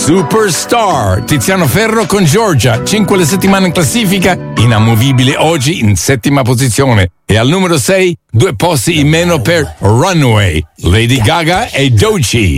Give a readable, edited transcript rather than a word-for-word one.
Superstar, Tiziano Ferro con Georgia, 5 le settimane in classifica, inamovibile oggi in 7ª posizione. E al numero 6, 2 posti in meno per Runaway, Lady Gaga e Doechii.